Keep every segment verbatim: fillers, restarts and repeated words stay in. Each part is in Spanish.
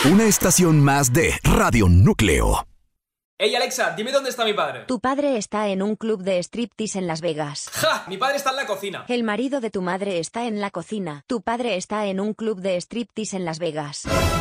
Una estación más de Radio Núcleo. Hey Alexa, dime dónde está mi padre. Tu padre está en un club de striptease en Las Vegas. ¡Ja! Mi padre está en la cocina. El marido de tu madre está en la cocina. Tu padre está en un club de striptease en Las Vegas.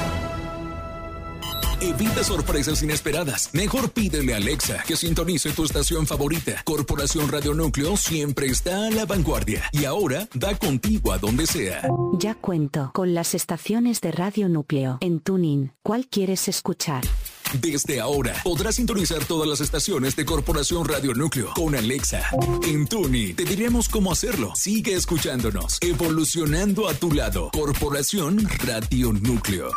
Evita sorpresas inesperadas. Mejor pídele a Alexa que sintonice tu estación favorita. Corporación Radio Núcleo siempre está a la vanguardia y ahora da contigo a donde sea. Ya cuento con las estaciones de Radio Núcleo en TuneIn. ¿Cuál quieres escuchar? Desde ahora podrás sintonizar todas las estaciones de Corporación Radio Núcleo con Alexa. En TuneIn te diremos cómo hacerlo. Sigue escuchándonos, evolucionando a tu lado. Corporación Radio Núcleo.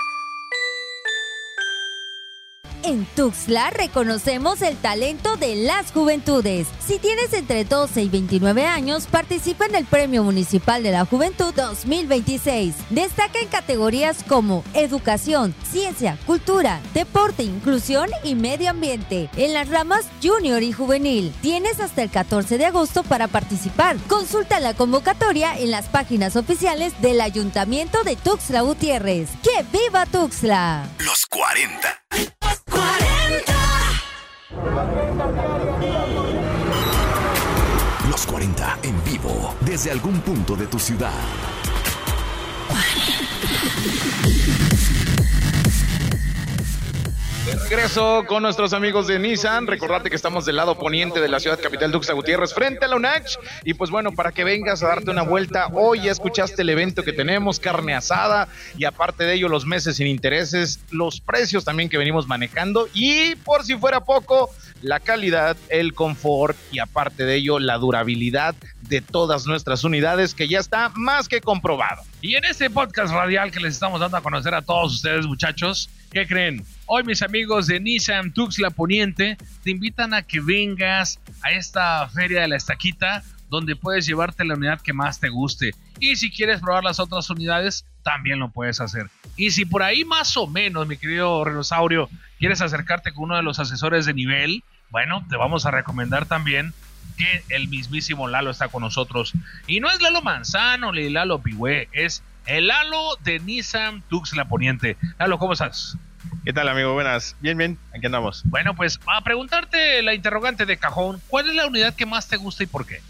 En Tuxtla reconocemos el talento de las juventudes. Si tienes entre doce y veintinueve años, participa en el Premio Municipal de la Juventud dos mil veintiséis. Destaca en categorías como educación, ciencia, cultura, deporte, inclusión y medio ambiente. En las ramas junior y juvenil. Tienes hasta el catorce de agosto para participar. Consulta la convocatoria en las páginas oficiales del Ayuntamiento de Tuxtla Gutiérrez. ¡Que viva Tuxtla! Los cuarenta. Los cuarenta en vivo desde algún punto de tu ciudad. De regreso con nuestros amigos de Nissan. Recordate que estamos del lado poniente de la ciudad capital Tuxtla Gutiérrez, frente a la U N A C H. Y pues bueno, para que vengas a darte una vuelta, hoy ya escuchaste el evento que tenemos, carne asada, y aparte de ello los meses sin intereses, los precios también que venimos manejando, y por si fuera poco, la calidad, el confort y aparte de ello la durabilidad de todas nuestras unidades, que ya está más que comprobado. Y en este podcast radial que les estamos dando a conocer a todos ustedes, muchachos, ¿qué creen? Hoy mis amigos de Nissan Tuxtla Poniente te invitan a que vengas a esta Feria de la Estaquita, donde puedes llevarte la unidad que más te guste. Y si quieres probar las otras unidades, también lo puedes hacer. Y si por ahí más o menos, mi querido Rinosaurio, quieres acercarte con uno de los asesores de nivel, bueno, te vamos a recomendar también que el mismísimo Lalo está con nosotros. Y no es Lalo Manzano ni Lalo Pigüé, es el Lalo de Nissan Tuxtla Poniente. Lalo, ¿cómo estás? ¿Qué tal, amigo? Buenas. Bien, bien. Aquí andamos. Bueno, pues a preguntarte la interrogante de cajón, ¿cuál es la unidad que más te gusta y por qué?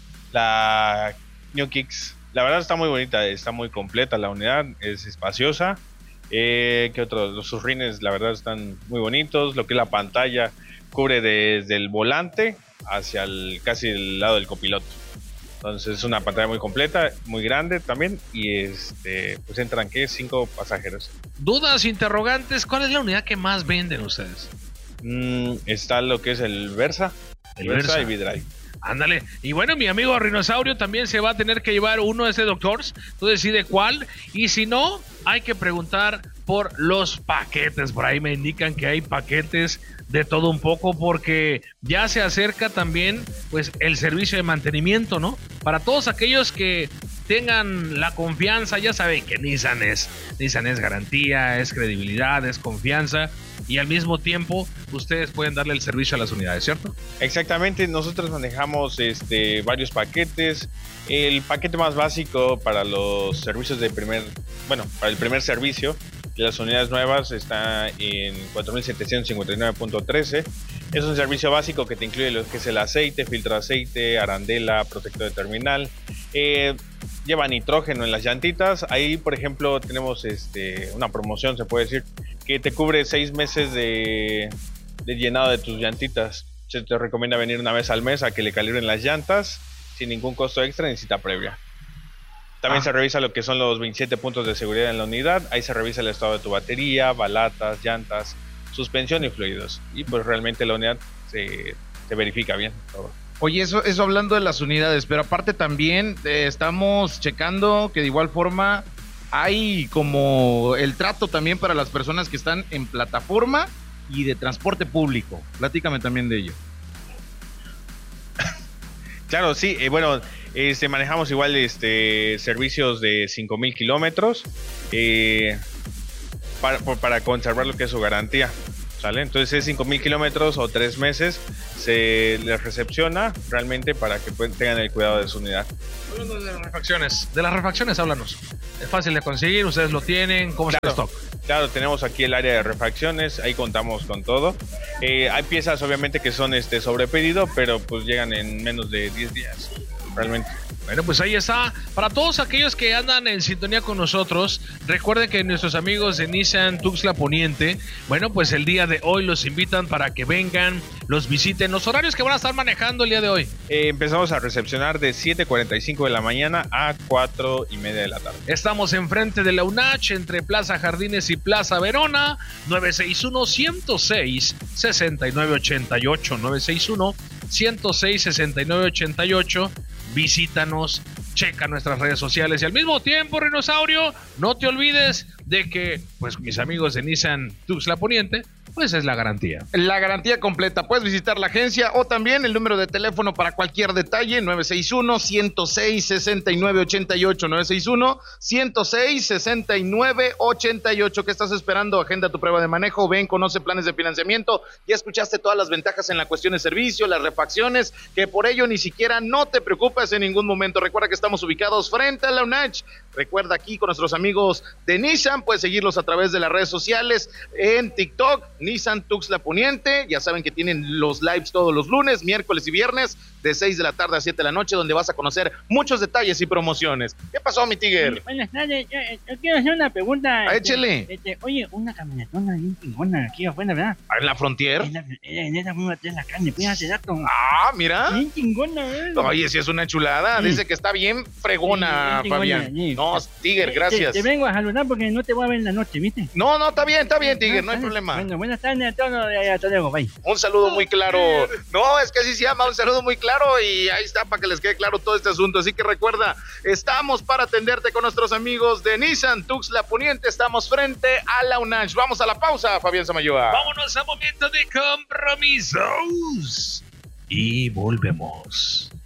La New Kicks. La verdad está muy bonita, está muy completa la unidad, es espaciosa. Eh, ¿Qué otros? Sus rines, la verdad, están muy bonitos. Lo que es la pantalla cubre desde el volante hacia el casi el lado del copiloto. Entonces es una pantalla muy completa, muy grande también, y este pues entran ¿qué? cinco pasajeros. Dudas, interrogantes, ¿cuál es la unidad que más venden ustedes? Mm, está lo que es el Versa, el, el Versa, Versa y V-Drive. Ándale, y bueno, mi amigo Rinosaurio también se va a tener que llevar uno de ese Doctors, tú decides cuál, y si no, hay que preguntar por los paquetes. Por ahí me indican que hay paquetes de todo un poco, porque ya se acerca también pues el servicio de mantenimiento, ¿no? Para todos aquellos que tengan la confianza, ya saben que Nissan es Nissan es garantía, es credibilidad, es confianza, y al mismo tiempo ustedes pueden darle el servicio a las unidades, ¿cierto? Exactamente, nosotros manejamos este varios paquetes. El paquete más básico para los servicios de primer, bueno, para el primer servicio de las unidades nuevas está en cuatro mil setecientos cincuenta y nueve punto trece. Es un servicio básico que te incluye lo que es el aceite, filtro de aceite, arandela, protector de terminal. Eh, lleva nitrógeno en las llantitas. Ahí, por ejemplo, tenemos este, una promoción, se puede decir, que te cubre seis meses de, de llenado de tus llantitas. Se te recomienda venir una vez al mes a que le calibren las llantas sin ningún costo extra ni cita previa. También ah. se revisa lo que son los veintisiete puntos de seguridad en la unidad. Ahí se revisa el estado de tu batería, balatas, llantas, suspensión y fluidos. Y pues realmente la unidad se, se verifica bien todo. Oye, eso, eso hablando de las unidades, pero aparte también eh, estamos checando que de igual forma hay como el trato también para las personas que están en plataforma y de transporte público. Platícame también de ello. Claro, sí, eh, bueno, este, manejamos igual este, servicios de cinco mil kilómetros eh, para, para conservar lo que es su garantía. ¿Sale? Entonces es cinco mil kilómetros o tres meses, se les recepciona realmente para que puedan, tengan el cuidado de su unidad. Hablando de las refacciones, de las refacciones háblanos. Es fácil de conseguir, ustedes lo tienen, ¿cómo está el stock? Claro, tenemos aquí el área de refacciones, ahí contamos con todo. Eh, hay piezas obviamente que son este sobre pedido, pero pues llegan en menos de diez días, realmente. Bueno, pues ahí está. Para todos aquellos que andan en sintonía con nosotros, recuerden que nuestros amigos de Nissan Tuxtla Poniente, bueno, pues el día de hoy los invitan para que vengan, los visiten. Los horarios que van a estar manejando el día de hoy. Eh, empezamos a recepcionar de siete cuarenta y cinco de la mañana a cuatro y media de la tarde. Estamos enfrente de la UNACH, entre Plaza Jardines y Plaza Verona, nueve seis uno, uno cero seis, seis nueve ocho ocho, nueve seis uno, uno cero seis, seis nueve ocho ocho. Visítanos, checa nuestras redes sociales y al mismo tiempo, Rinosaurio, no te olvides de que, pues, mis amigos de Nissan Tuxtla Poniente, pues es la garantía. La garantía completa. Puedes visitar la agencia o también el número de teléfono para cualquier detalle, nueve seis uno, uno cero seis, seis nueve ocho ocho, nueve seis uno, uno cero seis, seis nueve ocho ocho. ¿Qué estás esperando? Agenda tu prueba de manejo, ven, conoce planes de financiamiento. Ya escuchaste todas las ventajas en la cuestión de servicio, las refacciones, que por ello ni siquiera no te preocupes en ningún momento. Recuerda que estamos ubicados frente a la UNACH. Recuerda aquí con nuestros amigos de Nissan, puedes seguirlos a través de las redes sociales, en TikTok, Nissan Tuxtla Poniente. Ya saben que tienen los lives todos los lunes, miércoles y viernes de seis de la tarde a siete de la noche, donde vas a conocer muchos detalles y promociones. ¿Qué pasó, mi Tiger? Buenas tardes, yo, yo quiero hacer una pregunta. Ah, échele. Este, este, oye, una camionetona bien chingona aquí afuera, ¿verdad? ¿En la Frontier? En, la, en esa fuimos a traer la carne, pues hace rato. Ah, mira. Bien chingona, ¿eh? Oye, si es una chulada. Sí. Dice que está bien fregona, sí, bien chingona, Fabián. Sí. No, Tiger, gracias. Te, te vengo a saludar porque no te voy a ver en la noche, ¿viste? No, no, está bien, está bien, Tiger, no hay problema. Bueno, buenas tardes a todos, hasta luego, bye. Un saludo muy claro. No, es que así se llama, un saludo muy claro y ahí está para que les quede claro todo este asunto. Así que recuerda, estamos para atenderte con nuestros amigos de Nissan Tuxtla Poniente. Estamos frente a la UNACH. Vamos a la pausa, Fabián Samayoa. Vámonos a momento de compromisos y volvemos.